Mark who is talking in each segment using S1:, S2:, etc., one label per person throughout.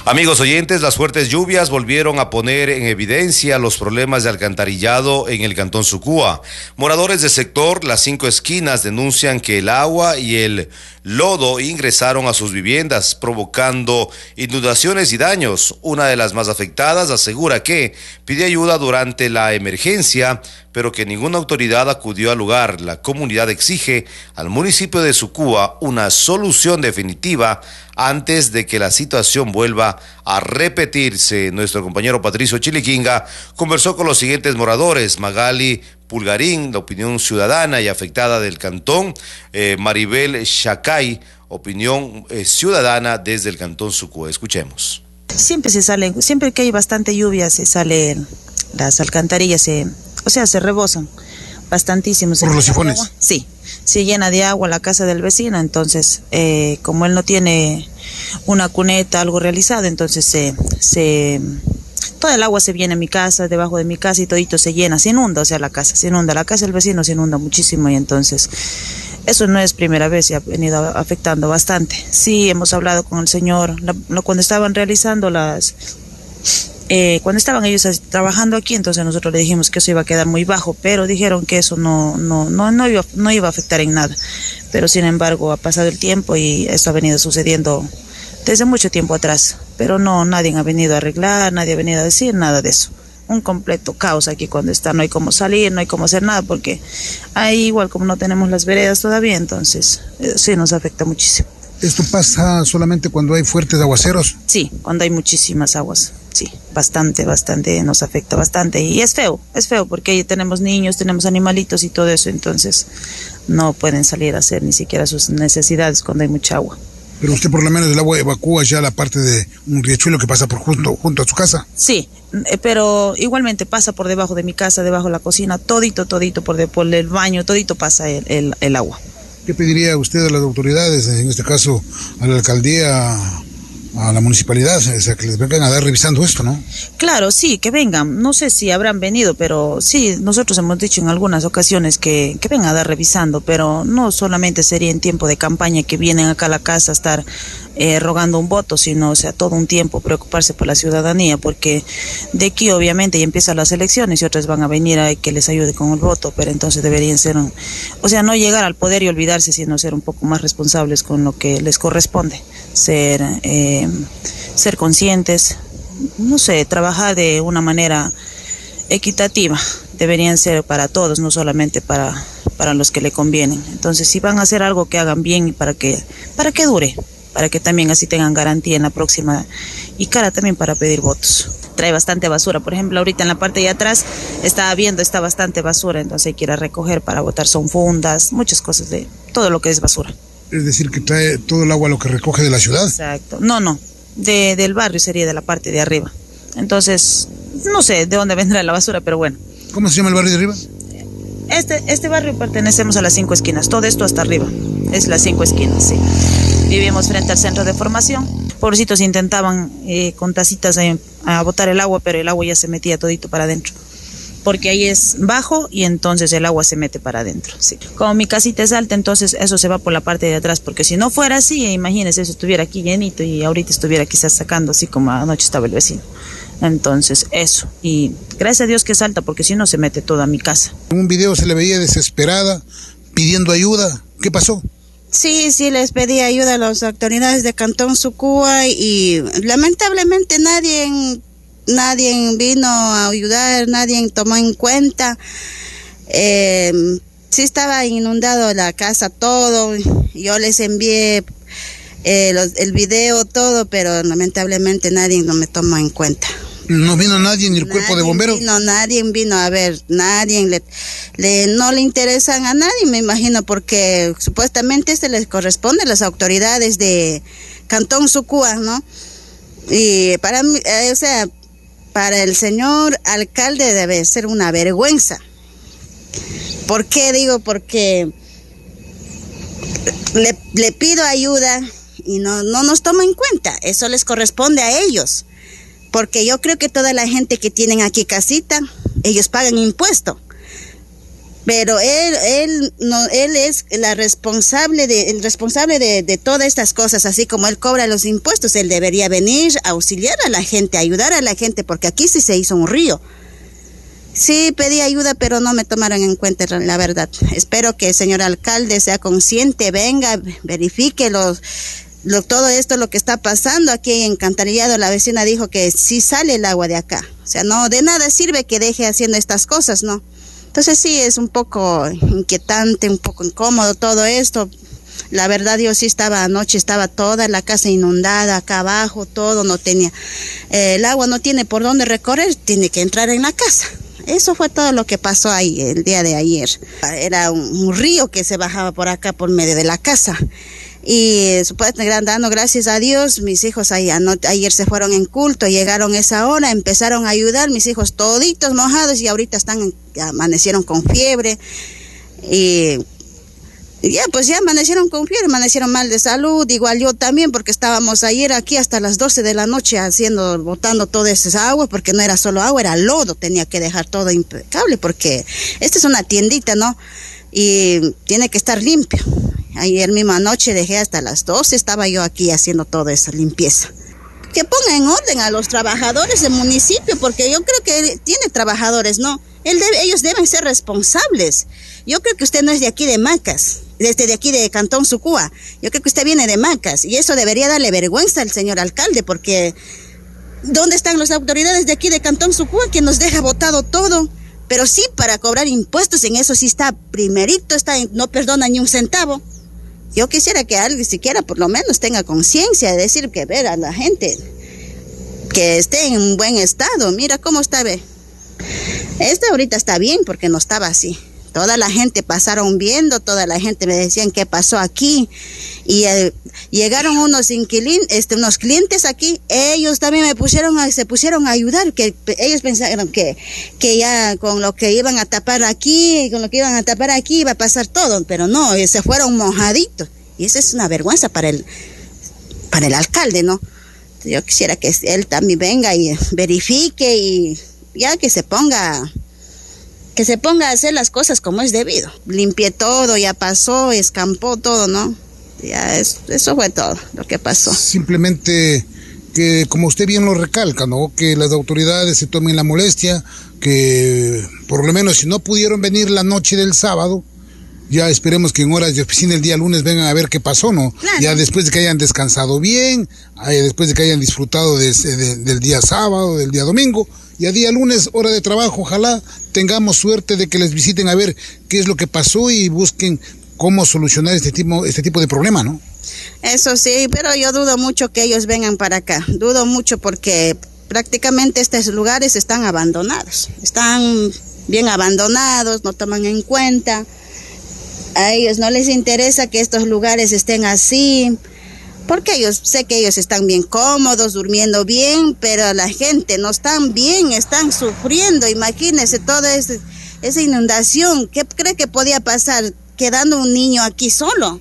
S1: Amigos oyentes, las fuertes lluvias volvieron a poner en evidencia los problemas de alcantarillado en el cantón Sucúa. Moradores del sector Las Cinco Esquinas denuncian que el agua y el lodo ingresaron a sus viviendas, provocando inundaciones y daños. Una de las más afectadas asegura que pidió ayuda durante la emergencia, pero que ninguna autoridad acudió al lugar. La comunidad exige al municipio de Sucúa una solución definitiva antes de que la situación vuelva a repetirse. Nuestro compañero Patricio Chiliquinga conversó con los siguientes moradores: Magali Pulgarín, la opinión ciudadana y afectada del cantón; Maribel Chacay, opinión ciudadana desde el cantón Sucúa. Escuchemos.
S2: Siempre que hay bastante lluvia se salen las alcantarillas, se rebosan bastantísimo.
S3: ¿Por los sifones?
S2: Sí, se llena de agua la casa del vecino, entonces como él no tiene una cuneta, algo realizado, entonces toda el agua se viene a mi casa, debajo de mi casa, y todito se llena, se inunda, la casa del vecino se inunda muchísimo, y entonces eso no es primera vez, se ha venido afectando bastante. Sí, hemos hablado con el señor, cuando estaban realizando cuando estaban ellos trabajando aquí, entonces nosotros le dijimos que eso iba a quedar muy bajo, pero dijeron que eso no iba a afectar en nada. Pero sin embargo ha pasado el tiempo y esto ha venido sucediendo desde mucho tiempo atrás, pero nadie ha venido a arreglar, nadie ha venido a decir nada de eso. Un completo caos aquí cuando está, no hay cómo salir, no hay cómo hacer nada, porque ahí igual como no tenemos las veredas todavía, entonces sí nos afecta muchísimo.
S3: ¿Esto pasa solamente cuando hay fuertes aguaceros?
S2: Sí, cuando hay muchísimas aguas, sí, bastante, nos afecta bastante, y es feo porque ahí tenemos niños, tenemos animalitos y todo eso, entonces no pueden salir a hacer ni siquiera sus necesidades cuando hay mucha agua.
S3: Pero usted por lo menos el agua evacúa ya la parte de un riachuelo que pasa por junto a su casa.
S2: Sí, pero igualmente pasa por debajo de mi casa, debajo de la cocina, todito por el baño, todito pasa el agua.
S3: ¿Qué pediría usted a las autoridades, en este caso a la alcaldía, a la municipalidad, que les vengan a dar revisando esto, ¿no?
S2: Claro, sí, que vengan. No sé si habrán venido, pero sí, nosotros hemos dicho en algunas ocasiones que vengan a dar revisando, pero no solamente sería en tiempo de campaña que vienen acá a la casa a estar rogando un voto, sino, todo un tiempo preocuparse por la ciudadanía, porque de aquí obviamente ya empiezan las elecciones y otras van a venir a que les ayude con el voto, pero entonces deberían ser, no llegar al poder y olvidarse, sino ser un poco más responsables con lo que les corresponde, ser conscientes, trabajar de una manera equitativa. Deberían ser para todos, no solamente para los que le convienen. Entonces, si van a hacer algo, que hagan bien para que dure, para que también así tengan garantía en la próxima, y cara también para pedir votos. Trae bastante basura, por ejemplo, ahorita en la parte de atrás está bastante basura, entonces hay que ir a recoger para botar, son fundas, muchas cosas, de todo lo que es basura.
S3: Es decir, que trae todo el agua lo que recoge de la ciudad.
S2: Exacto, no, del barrio, sería de la parte de arriba. Entonces, no sé de dónde vendrá la basura, pero bueno.
S3: ¿Cómo se llama el barrio de arriba?
S2: Este barrio pertenecemos a Las Cinco Esquinas, todo esto hasta arriba, es Las Cinco Esquinas, sí. Vivimos frente al centro de formación. Pobrecitos intentaban con tacitas a botar el agua, pero el agua ya se metía todito para adentro, porque ahí es bajo y entonces el agua se mete para adentro. Sí. Como mi casita es alta, entonces eso se va por la parte de atrás, porque si no fuera así, imagínense, eso estuviera aquí llenito y ahorita estuviera quizás sacando, así como anoche estaba el vecino. Entonces eso, y gracias a Dios que es alta, porque si no se mete toda mi casa.
S3: En un video se le veía desesperada, pidiendo ayuda. ¿Qué pasó?
S4: Sí, les pedí ayuda a las autoridades de Cantón Sucúa y lamentablemente nadie vino a ayudar, nadie tomó en cuenta. Sí estaba inundado la casa, todo. Yo les envié el video, todo, pero lamentablemente nadie no me tomó en cuenta.
S3: ¿No vino nadie, ni el cuerpo de bomberos?
S4: Nadie vino a ver, nadie no le interesan a nadie, me imagino, porque supuestamente les corresponde a las autoridades de Cantón Sucúa, ¿no? Y para mí, para el señor alcalde debe ser una vergüenza. ¿Por qué digo? Porque le pido ayuda y no nos toma en cuenta, eso les corresponde a ellos. Porque yo creo que toda la gente que tienen aquí casita, ellos pagan impuesto. Pero él es el responsable de todas estas cosas, así como él cobra los impuestos, él debería venir a auxiliar a la gente, ayudar a la gente, porque aquí sí se hizo un río. Sí, pedí ayuda, pero no me tomaron en cuenta la verdad. Espero que el señor alcalde sea consciente, venga, verifique todo esto, lo que está pasando aquí en Alcantarillado. La vecina dijo que sí sale el agua de acá. O sea, no, de nada sirve que deje haciendo estas cosas, ¿no? Entonces sí, es un poco inquietante, un poco incómodo todo esto. La verdad, yo sí anoche estaba toda la casa inundada, acá abajo, todo no tenía, el agua no tiene por dónde recorrer, tiene que entrar en la casa. Eso fue todo lo que pasó ahí el día de ayer. Era un río que se bajaba por acá por medio de la casa. Y supuestamente dando gracias a Dios, mis hijos ayer se fueron en culto, llegaron esa hora, empezaron a ayudar, mis hijos toditos mojados y ahorita amanecieron con fiebre. Y ya amanecieron con fiebre, amanecieron mal de salud, igual yo también, porque estábamos ayer aquí hasta las 12 de la noche botando toda esa agua, porque no era solo agua, era lodo, tenía que dejar todo impecable, porque esta es una tiendita, ¿no? Y tiene que estar limpio. Ayer misma noche dejé hasta las 12, estaba yo aquí haciendo toda esa limpieza. Que ponga en orden a los trabajadores del municipio, porque yo creo que tiene trabajadores, ¿no? Ellos deben ser responsables. Yo creo que usted no es de aquí de Macas, desde de aquí de Cantón Sucúa. Yo creo que usted viene de Macas, y eso debería darle vergüenza al señor alcalde, porque ¿dónde están las autoridades de aquí de Cantón Sucúa que nos deja botado todo? Pero sí, para cobrar impuestos, en eso sí está primerito, no perdona ni un centavo. Yo quisiera que alguien siquiera por lo menos tenga conciencia de decir que ver a la gente que esté en un buen estado. Mira cómo está, ve. Ahorita está bien porque no estaba así. Toda la gente pasaron viendo, toda la gente me decían qué pasó aquí. Y llegaron unos clientes aquí, ellos también se pusieron a ayudar, que ellos pensaron que ya con lo que iban a tapar aquí, iba a pasar todo, pero no, se fueron mojaditos. Y eso es una vergüenza para el alcalde, ¿no? Yo quisiera que él también venga y verifique y ya que se ponga a hacer las cosas como es debido. Limpié todo, ya pasó, escampó todo, ¿no? Ya eso fue todo lo que pasó.
S3: Simplemente que, como usted bien lo recalca, ¿no? Que las autoridades se tomen la molestia, que por lo menos si no pudieron venir la noche del sábado, ya esperemos que en horas de oficina el día lunes vengan a ver qué pasó, ¿no? Claro. Ya después de que hayan descansado bien, después de que hayan disfrutado del día sábado, del día domingo, y a día lunes, hora de trabajo, ojalá tengamos suerte de que les visiten a ver qué es lo que pasó y busquen cómo solucionar este tipo de problema, ¿no?
S4: Eso sí, pero yo dudo mucho que ellos vengan para acá. Dudo mucho porque prácticamente estos lugares están abandonados. Están bien abandonados, no toman en cuenta. A ellos no les interesa que estos lugares estén así, porque sé que ellos están bien cómodos, durmiendo bien, pero la gente no están bien, están sufriendo. Imagínense toda esa inundación. ¿Qué cree que podía pasar quedando un niño aquí solo?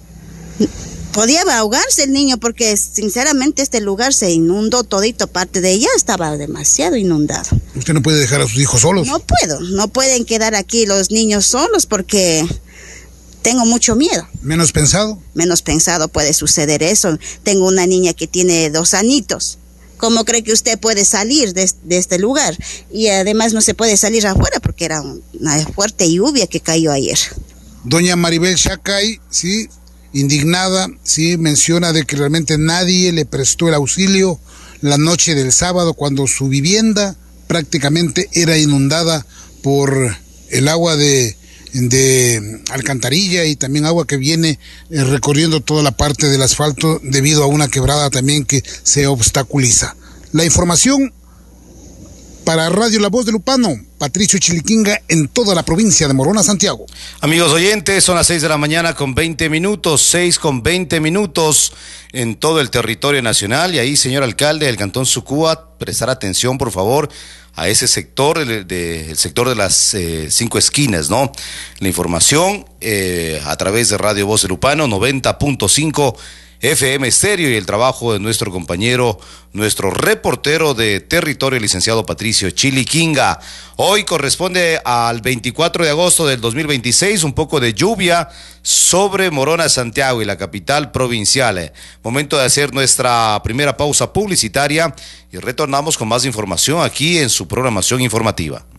S4: Podía ahogarse el niño porque sinceramente este lugar se inundó todito, parte de ella estaba demasiado inundado.
S3: ¿Usted no puede dejar a sus hijos solos?
S4: No pueden quedar aquí los niños solos porque tengo mucho miedo.
S3: ¿Menos pensado?
S4: Menos pensado puede suceder eso. Tengo una niña que tiene 2 añitos. ¿Cómo cree que usted puede salir de este lugar? Y además no se puede salir afuera porque era una fuerte lluvia que cayó ayer.
S3: Doña Maribel Chacay, sí, indignada, sí, menciona de que realmente nadie le prestó el auxilio la noche del sábado cuando su vivienda prácticamente era inundada por el agua de alcantarilla y también agua que viene recorriendo toda la parte del asfalto debido a una quebrada también que se obstaculiza. La información para Radio La Voz de Lupano, Patricio Chiliquinga, en toda la provincia de Morona, Santiago.
S1: Amigos oyentes, son las 6 de la mañana con 20 minutos, 6 con 20 minutos en todo el territorio nacional. Y ahí, señor alcalde del Cantón Sucúa, prestar atención, por favor, a ese sector, el sector de las 5 esquinas, ¿no? La información a través de Radio Voz de Lupano, 90.5 FM Estéreo y el trabajo de nuestro compañero, nuestro reportero de territorio, licenciado Patricio Chiliquinga. Hoy corresponde al 24 de agosto del 2026, un poco de lluvia sobre Morona, Santiago y la capital provincial. Momento de hacer nuestra primera pausa publicitaria y retornamos con más información aquí en su programación informativa.